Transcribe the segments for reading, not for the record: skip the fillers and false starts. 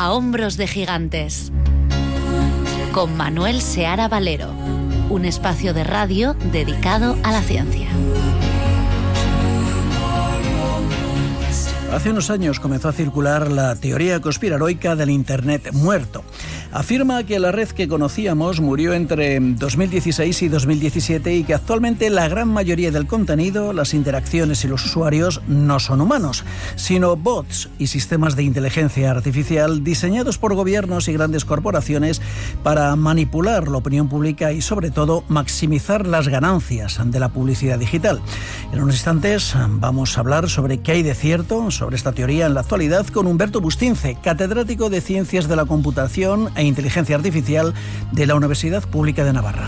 A hombros de gigantes, con Manuel Seara Valero, un espacio de radio dedicado a la ciencia. Hace unos años comenzó a circular la teoría conspiranoica del Internet muerto. Afirma que la red que conocíamos murió entre 2016 y 2017 y que actualmente la gran mayoría del contenido, las interacciones y los usuarios no son humanos, sino bots y sistemas de inteligencia artificial diseñados por gobiernos y grandes corporaciones para manipular la opinión pública y, sobre todo, maximizar las ganancias de la publicidad digital. En unos instantes vamos a hablar sobre qué hay de cierto sobre esta teoría en la actualidad con Humberto Bustince, catedrático de Ciencias de la Computación e Inteligencia Artificial de la Universidad Pública de Navarra.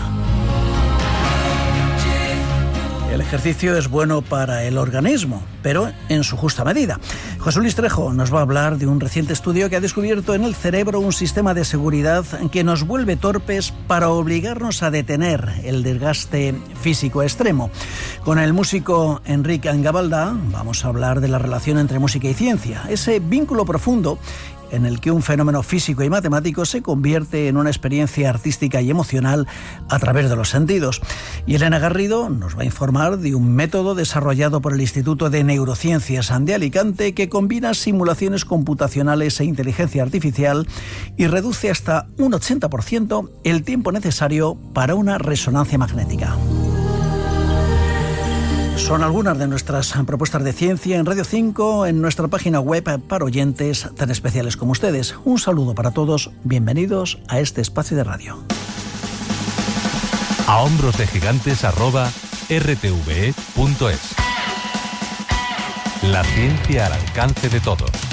El ejercicio es bueno para el organismo, pero en su justa medida. José Luis Trejo nos va a hablar de un reciente estudio que ha descubierto en el cerebro un sistema de seguridad que nos vuelve torpes para obligarnos a detener el desgaste físico extremo. Con el músico Enric Gabaldà vamos a hablar de la relación entre música y ciencia, ese vínculo profundo en el que un fenómeno físico y matemático se convierte en una experiencia artística y emocional a través de los sentidos. Y Elena Garrido nos va a informar de un método desarrollado por el Instituto de Neurociencias de Alicante que combina simulaciones computacionales e inteligencia artificial y reduce hasta un 80% el tiempo necesario para una resonancia magnética. Son algunas de nuestras propuestas de ciencia en Radio 5, en nuestra página web para oyentes tan especiales como ustedes. Un saludo para todos, bienvenidos a este espacio de radio. A hombros de gigantes @rtve.es. La ciencia al alcance de todos.